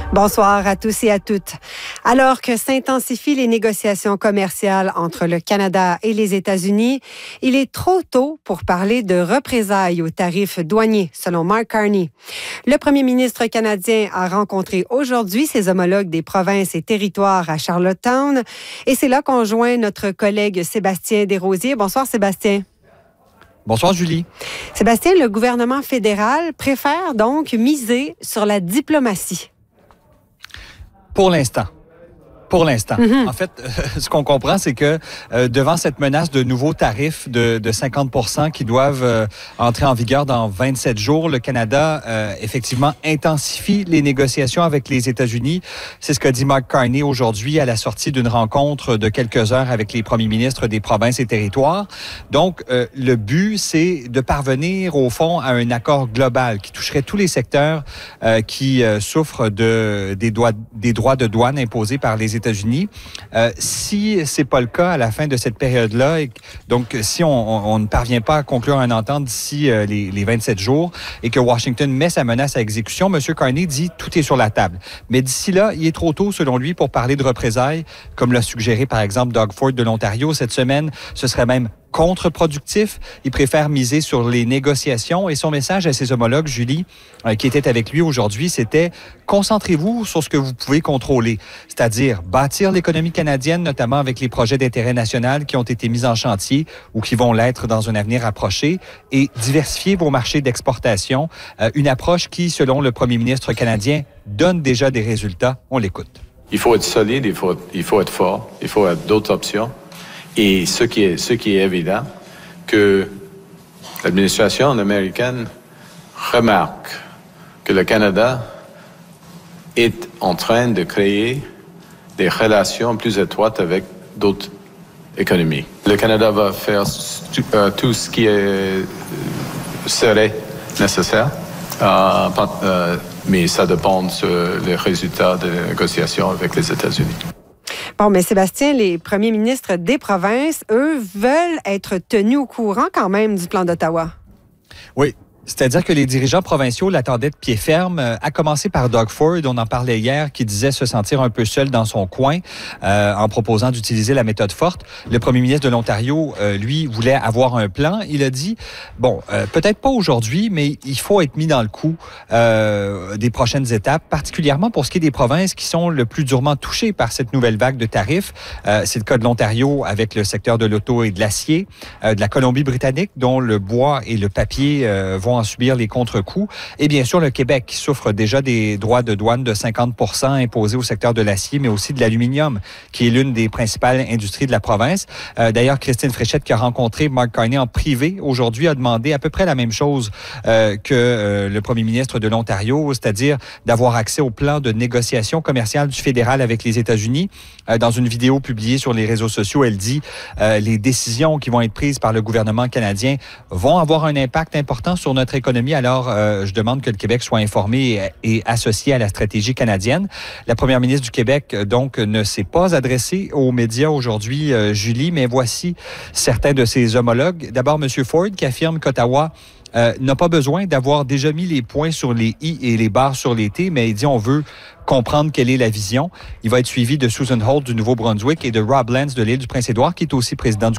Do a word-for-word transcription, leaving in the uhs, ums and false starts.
Bonsoir à tous et à toutes. Alors que s'intensifient les négociations commerciales entre le Canada et les États-Unis, il est trop tôt pour parler de représailles aux tarifs douaniers, selon Mark Carney. Le premier ministre canadien a rencontré aujourd'hui ses homologues des provinces et territoires à Charlottetown et c'est là qu'on joint notre collègue Sébastien Desrosiers. Bonsoir Sébastien. Bonsoir, Julie. Sébastien, le gouvernement fédéral préfère donc miser sur la diplomatie. Pour l'instant. Pour l'instant. Mm-hmm. En fait, euh, ce qu'on comprend, c'est que euh, devant cette menace de nouveaux tarifs de, de cinquante pour cent qui doivent euh, entrer en vigueur dans vingt-sept jours, le Canada, euh, effectivement, intensifie les négociations avec les États-Unis. C'est ce qu'a dit Mark Carney aujourd'hui à la sortie d'une rencontre de quelques heures avec les premiers ministres des provinces et territoires. Donc, euh, le but, c'est de parvenir, au fond, à un accord global qui toucherait tous les secteurs euh, qui euh, souffrent de, des, droits, des droits de douane imposés par les États-Unis. Euh, si c'est pas le cas à la fin de cette période-là, et, donc si on, on, on ne parvient pas à conclure une entente d'ici euh, les, les vingt-sept jours et que Washington met sa menace à exécution, M. Carney dit tout est sur la table. Mais d'ici là, il est trop tôt, selon lui, pour parler de représailles, comme l'a suggéré par exemple Doug Ford de l'Ontario cette semaine. Ce serait même contre-productif. Il préfère miser sur les négociations et son message à ses homologues, Julie, euh, qui était avec lui aujourd'hui, c'était « Concentrez-vous sur ce que vous pouvez contrôler », c'est-à-dire bâtir l'économie canadienne, notamment avec les projets d'intérêt national qui ont été mis en chantier ou qui vont l'être dans un avenir approché, et diversifier vos marchés d'exportation, euh, une approche qui, selon le premier ministre canadien, donne déjà des résultats. On l'écoute. Il faut être solide, il faut, il faut être fort, il faut avoir d'autres options. Et ce qui est, ce qui est évident, que l'administration américaine remarque que le Canada est en train de créer des relations plus étroites avec d'autres économies. Le Canada va faire euh, tout ce qui est, serait nécessaire, euh, euh, mais ça dépend des résultats des négociations avec les États-Unis. Bon, mais Sébastien, les premiers ministres des provinces, eux, veulent être tenus au courant quand même du plan d'Ottawa. Oui. C'est-à-dire que les dirigeants provinciaux l'attendaient de pied ferme, à commencer par Doug Ford, on en parlait hier, qui disait se sentir un peu seul dans son coin euh, en proposant d'utiliser la méthode forte. Le premier ministre de l'Ontario, euh, lui, voulait avoir un plan. Il a dit, bon, euh, peut-être pas aujourd'hui, mais il faut être mis dans le coup euh, des prochaines étapes, particulièrement pour ce qui est des provinces qui sont le plus durement touchées par cette nouvelle vague de tarifs. Euh, c'est le cas de l'Ontario avec le secteur de l'auto et de l'acier, euh, de la Colombie-Britannique, dont le bois et le papier euh, vont en subir les contre-coups. Et bien sûr, le Québec qui souffre déjà des droits de douane de cinquante pour cent imposés au secteur de l'acier, mais aussi de l'aluminium, qui est l'une des principales industries de la province. Euh, d'ailleurs, Christine Fréchette, qui a rencontré Mark Carney en privé aujourd'hui, a demandé à peu près la même chose euh, que euh, le premier ministre de l'Ontario, c'est-à-dire d'avoir accès au plan de négociation commerciale du fédéral avec les États-Unis. Euh, dans une vidéo publiée sur les réseaux sociaux, elle dit euh, les décisions qui vont être prises par le gouvernement canadien vont avoir un impact important sur notre économie, alors euh, je demande que le Québec soit informé et, et associé à la stratégie canadienne. La première ministre du Québec, donc, ne s'est pas adressée aux médias aujourd'hui, euh, Julie, mais voici certains de ses homologues. D'abord, M. Ford, qui affirme qu'Ottawa euh, n'a pas besoin d'avoir déjà mis les points sur les i et les barres sur les t, mais il dit on veut comprendre quelle est la vision. Il va être suivi de Susan Holt du Nouveau-Brunswick et de Rob Lance de l'île du Prince-Édouard, qui est aussi président du